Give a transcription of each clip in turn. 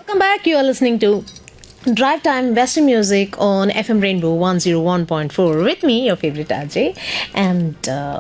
Welcome back. You are listening to Drive Time Western Music on FM Rainbow 101.4 with me, your favorite RJ. And,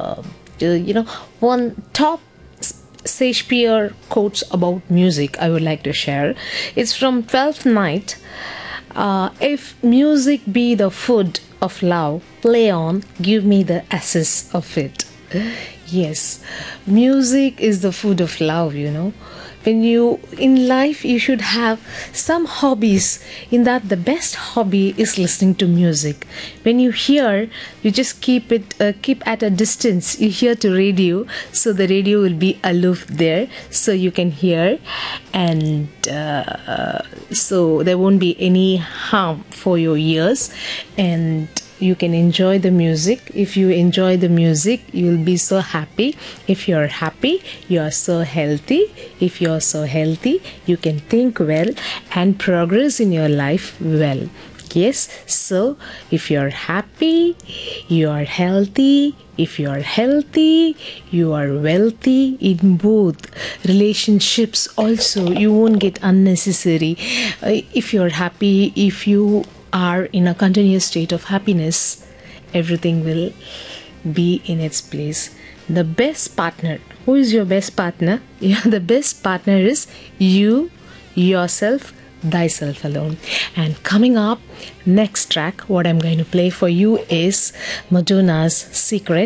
one top Shakespeare quotes about music I would like to share. It's from 12th Night. If music be the food of love, play on, give me the essence of it. Yes, music is the food of love, When you in life, you should have some hobbies. In that, the best hobby is listening to music. When you hear, you just keep at a distance. You hear to radio, so the radio will be aloof there, so you can hear, and so there won't be any harm for your ears, and you can enjoy the music. If you enjoy the music, you'll be so happy. If you're happy, you are so healthy. If you're so healthy, you can think well and progress in your life well. Yes, so if you're happy, you are healthy. If you are healthy, you are wealthy. In both relationships also, you won't get unnecessary. If you're happy, if you are in a continuous state of happiness, everything will be in its place. The best partner, who is your best partner? Yeah, the best partner is you, yourself, thyself alone. And coming up, next track, what I'm going to play for you is Madonna's Secret.